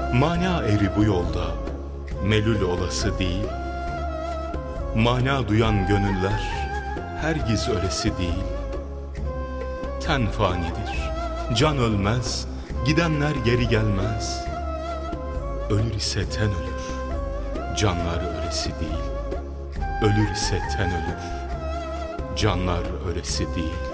Mana eri bu yolda melul olası değil. Mana duyan gönüller hergiz ölesi değil. Ten fanidir, can ölmez, gidenler geri gelmez. Ölür ise ten ölür, canlar ölesi değil. Ölür ise ten ölür, canlar ölesi değil.